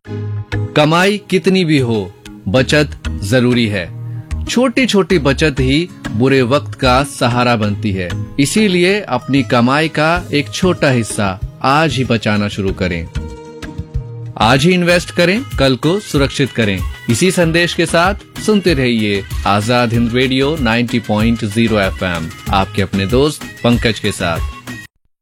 कमाई कितनी भी हो, बचत जरूरी है। छोटी छोटी बचत ही बुरे वक्त का सहारा बनती है। इसीलिए अपनी कमाई का एक छोटा हिस्सा आज ही बचाना शुरू करें। आज ही इन्वेस्ट करें, कल को सुरक्षित करें। इसी संदेश के साथ सुनते रहिए आजाद हिंद रेडियो 90.0 FM, आपके अपने दोस्त पंकज के साथ।